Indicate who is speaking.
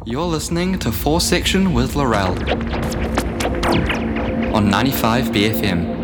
Speaker 1: You're listening to 4 Section with Laurel on 95 BFM.